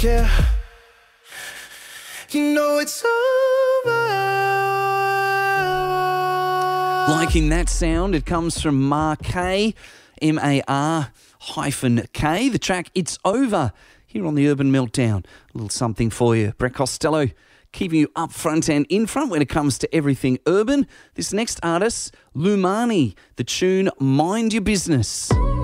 Yeah, you know it's over. Liking that sound, it comes from Mar-K, M-A-R-K. The track, It's Over, here on the Urban Meltdown. A little something for you. Brett Costello keeping you up front and in front when it comes to everything urban. This next artist, Lumani, the tune Mind Your Business.